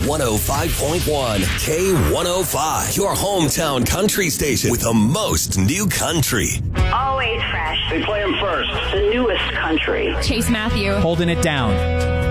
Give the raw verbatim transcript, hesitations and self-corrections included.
one oh five point one K one oh five, your hometown country station with the most new country. Always fresh. They play them first. The newest country. Chase Matthew. Holding it down.